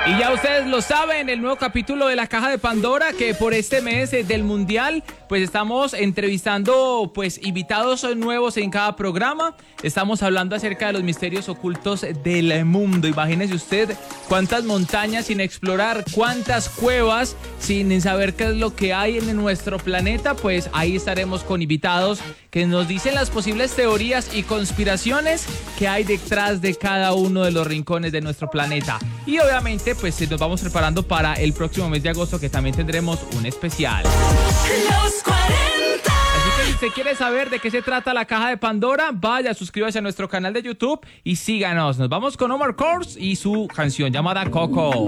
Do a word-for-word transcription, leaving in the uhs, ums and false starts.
Y ya ustedes lo saben, el nuevo capítulo de La Caja de Pandora, que por este mes eh, del Mundial, pues estamos entrevistando pues invitados nuevos en cada programa. Estamos hablando acerca de los misterios ocultos del mundo. Imagínese usted cuántas montañas sin explorar, cuántas cuevas sin saber qué es lo que hay en nuestro planeta. Pues ahí estaremos con invitados que nos dicen las posibles teorías y conspiraciones que hay detrás de cada uno de los rincones de nuestro planeta. Y obviamente pues nos vamos preparando para el próximo mes de agosto, que también tendremos un especial. Los cuarenta. Así que si usted quiere saber de qué se trata La Caja de Pandora, vaya, suscríbase a nuestro canal de YouTube y síganos. Nos vamos con Omar Courtz y su canción llamada Coco.